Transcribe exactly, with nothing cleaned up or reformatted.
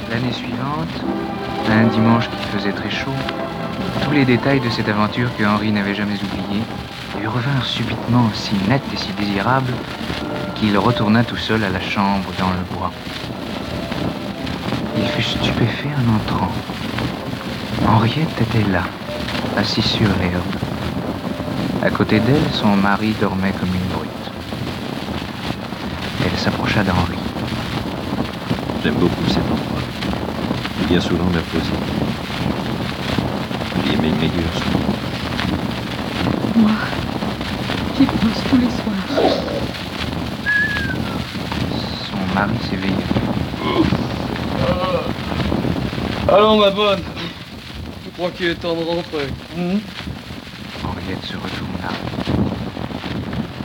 L'année suivante, un dimanche qui faisait très chaud, tous les détails de cette aventure que Henri n'avait jamais oubliés lui revinrent subitement si nets et si désirables qu'il retourna tout seul à la chambre dans le bois. Il fut stupéfait en entrant. Henriette était là, assise sur l'herbe. À côté d'elle, son mari dormait comme une brute. Elle s'approcha d'Henri. J'aime beaucoup cet endroit. Il y a souvent la poésie. J'y ai mes meilleurs souvenirs. Moi, j'y pense tous les soirs. Son mari s'éveilla. Allons, ma bonne. Je crois qu'il est temps de rentrer. Mmh.